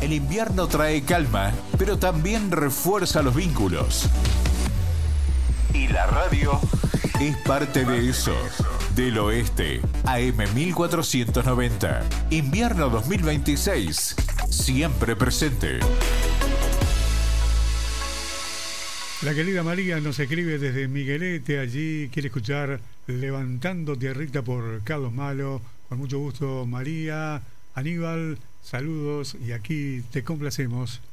El invierno trae calma, pero también refuerza los vínculos. Y la radio es parte de eso. Del Oeste, AM 1490. Invierno 2026. Siempre presente. La querida María nos escribe desde Miguelete, allí quiere escuchar Levantando Tierrita por Carlos Malo. Con mucho gusto, María. Aníbal, saludos y aquí te complacemos.